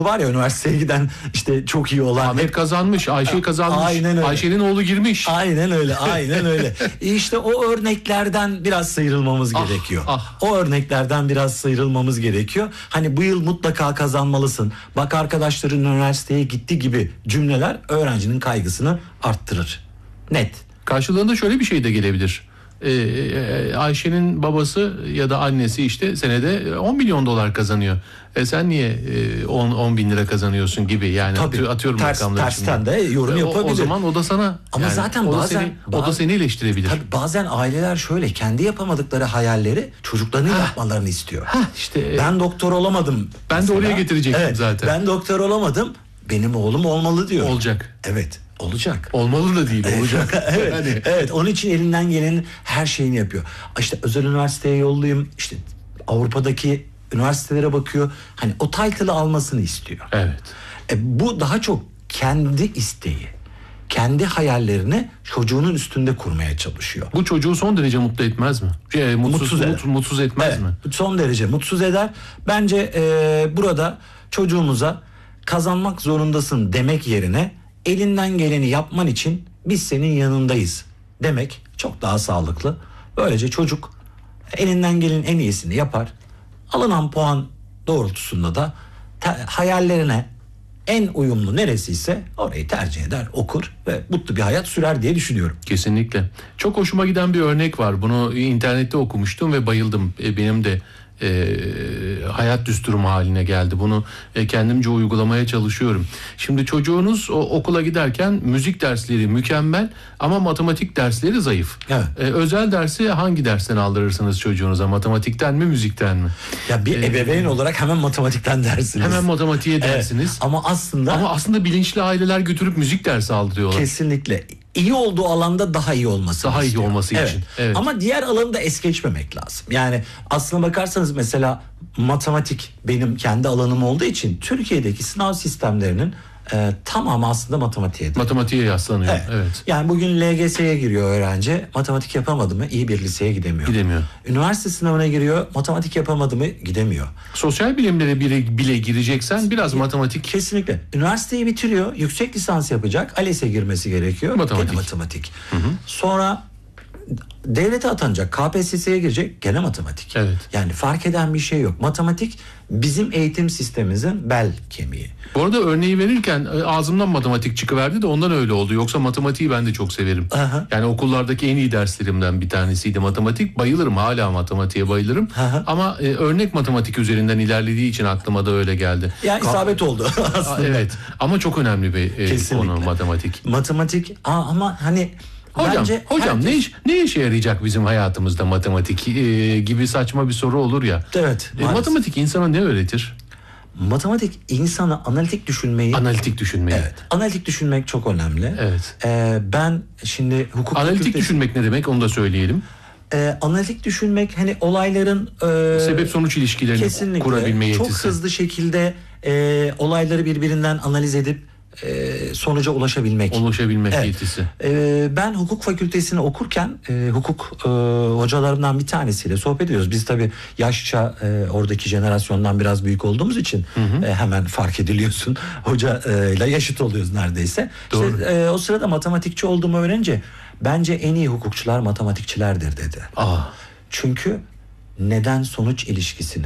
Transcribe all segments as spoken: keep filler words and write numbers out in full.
var ya, üniversiteye giden işte çok iyi olan. Ahmet kazanmış, Ayşe kazanmış. Aynen öyle. Ayşe'nin oğlu girmiş. Aynen öyle, aynen öyle. İşte o örneklerden biraz sıyrılmamız Ah, gerekiyor. ah. O örneklerden biraz sıyrılmamız gerekiyor. Hani bu yıl mutlaka kazanmalısın. Bak arkadaşların üniversiteye gitti gibi cümleler öğrencinin kaygısını arttırır. Net. Karşılığında şöyle bir şey de gelebilir. Ee, Ayşe'nin babası ya da annesi işte senede on milyon dolar kazanıyor. E sen niye on bin lira kazanıyorsun gibi, yani Tabii, atıyorum ters, rakamları. tersten şimdi. de yorum E, yapabilir. O, o zaman o da sana. Ama yani, zaten o da bazen seni, o da bazı- seni eleştirebilir. Tabii bazen aileler şöyle kendi yapamadıkları hayalleri çocuklarının yapmalarını istiyor. Hah, işte Ben doktor olamadım. Ben de mesela. oraya getirecektim Evet, zaten. Ben doktor olamadım. Benim oğlum olmalı diyor. olacak. Evet, olacak. Olmalı da değil, olacak. Evet, Hani- evet. Onun için elinden gelenin her şeyini yapıyor. İşte özel üniversiteye yollayayım. İşte Avrupa'daki üniversitelere bakıyor. Hani o title'ı almasını istiyor. Evet. E, bu daha çok kendi isteği, kendi hayallerini çocuğunun üstünde kurmaya çalışıyor. Bu çocuğu son derece mutlu etmez mi? Şey, mutsuz, Mutsuz mutsuz, eder. mutsuz etmez Evet, mi? son derece mutsuz eder. Bence e, burada çocuğumuza kazanmak zorundasın demek yerine elinden geleni yapman için biz senin yanındayız demek çok daha sağlıklı. Böylece çocuk elinden gelenin en iyisini yapar. Alınan puan doğrultusunda da te- hayallerine en uyumlu neresiyse orayı tercih eder, okur ve mutlu bir hayat sürer diye düşünüyorum. Kesinlikle. Çok hoşuma giden bir örnek var. Bunu internette okumuştum ve bayıldım. E, benim de e, hayat düsturum haline geldi. Bunu e, kendimce uygulamaya çalışıyorum. Şimdi çocuğunuz o, okula giderken müzik dersleri mükemmel ama matematik dersleri zayıf. Evet. E, özel dersi hangi dersten aldırırsınız çocuğunuza? Matematikten mi, müzikten mi? Ya bir Ee, ebeveyn olarak hemen matematikten dersiniz. Hemen matematiğe Evet. dersiniz. Ama aslında Ama aslında bilinçli aileler götürüp müzik dersi aldırıyorlar. kesinlikle iyi olduğu alanda daha iyi olması Daha iyi istiyor. olması Evet. için. Evet. Ama diğer alanı da es geçmemek lazım. Yani aslına bakarsanız mesela matematik benim kendi alanım olduğu için Türkiye'deki sınav sistemlerinin e, tamamı aslında matematiğe. Matematiğe yaslanıyor. Evet. Evet. Yani bugün L G S'ye giriyor öğrenci, matematik yapamadı mı iyi bir liseye gidemiyor. Gidemiyor. Üniversite sınavına giriyor, matematik yapamadı mı gidemiyor. Sosyal bilimlere bile, bile gireceksen biraz matematik. Kesinlikle. Üniversiteyi bitiriyor, yüksek lisans yapacak, ALES'e girmesi gerekiyor. Matematik. Gene matematik. Sonra devlete atanacak, K P S S'ye girecek, gene matematik. Evet. Yani fark eden bir şey yok. Matematik bizim eğitim sistemimizin bel kemiği. Bu arada örneği verirken e, ağzımdan matematik çıkıverdi de ondan öyle oldu. Yoksa matematiği ben de çok severim. Aha. Yani okullardaki en iyi derslerimden bir tanesiydi matematik. Bayılırım, hala matematiğe bayılırım. Aha. Ama e, örnek matematik üzerinden ilerlediği için aklıma da öyle geldi. Yani Ka- isabet oldu Aa, aslında. Evet, ama çok önemli bir e, Kesinlikle. konu matematik. Matematik aa, ama hani Hocam, bence hocam herkes- ne iş, ne işe yarayacak bizim hayatımızda matematik e, gibi saçma bir soru olur ya. Evet. E, maalesef. matematik insana ne öğretir? Matematik insana analitik düşünmeyi Analitik düşünmeyi. Evet. Analitik düşünmek çok önemli. Evet. Ee, ben şimdi hukuk Analitik fakültesi- düşünmek ne demek, onu da söyleyelim. Ee, analitik düşünmek hani olayların e, Sebep sonuç ilişkilerini kesinlikle kurabilme yetisi. çok hızlı şekilde e, olayları birbirinden analiz edip e, sonuca ulaşabilmek. Ulaşabilmek Evet. yetisi. Ee, ben hukuk fakültesini okurken e, hukuk e, hocalarından bir tanesiyle sohbet ediyoruz. Biz tabii yaşça e, oradaki jenerasyondan biraz büyük olduğumuz için e, hemen fark ediliyorsun. Hoca e, ile yaşıt oluyoruz neredeyse. Doğru. İşte, e, o sırada matematikçi olduğumu öğrenince bence en iyi hukukçular matematikçilerdir dedi. Aa, Çünkü neden sonuç ilişkisini,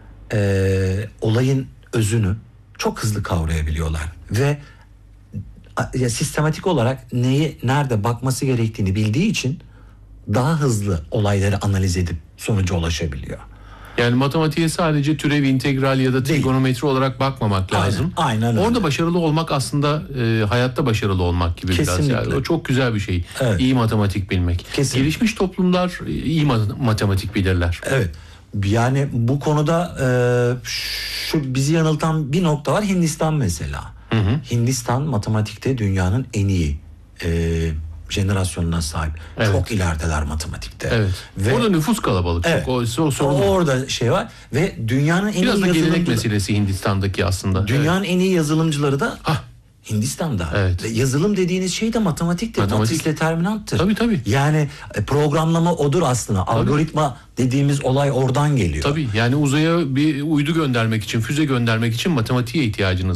e, olayın özünü çok hızlı kavrayabiliyorlar ve a- ya sistematik olarak neyi nerede bakması gerektiğini bildiği için daha hızlı olayları analiz edip sonuca ulaşabiliyor. yani matematiğe sadece türev, integral ya da Değil. trigonometri olarak bakmamak Aynen, lazım. aynen öyle. Orada başarılı olmak aslında e, hayatta başarılı olmak gibi biraz. Kesinlikle. Yani o çok güzel bir şey. Evet. İyi matematik bilmek. Kesinlikle. Gelişmiş toplumlar e, iyi ma- matematik bilirler. Evet. Yani bu konuda e, şu bizi yanıltan bir nokta var, Hindistan mesela. Hindistan matematikte dünyanın en iyi e, jenerasyonuna sahip. Evet. Çok ilerideler matematikte. Evet. Ve Orada nüfus kalabalık. Evet. Çok o, o sorun o. orada şey var ve dünyanın en Biraz iyi da gelenek yazılımcıları. meselesi Hindistan'daki aslında. Dünyanın en iyi yazılımcıları da Hah. Hindistan'da. Evet. Ve yazılım dediğiniz şey de matematiktir. Matematik. Matris determinanttır. Tabii, tabii. Yani e, programlama odur aslında. Tabii. Algoritma dediğimiz olay oradan geliyor. Tabii, yani uzaya bir uydu göndermek için, füze göndermek için matematiğe ihtiyacınız